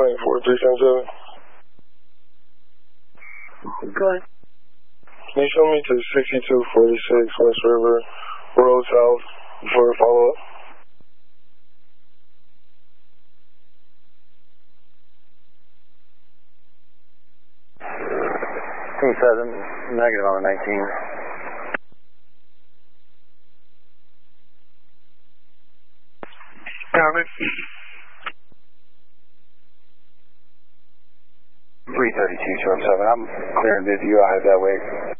4377. Go ahead. Can you show me to 6246 West River Road South for a follow-up? Negative on the 19. Copy. 332, 207. I'm clearing with you. I have that way.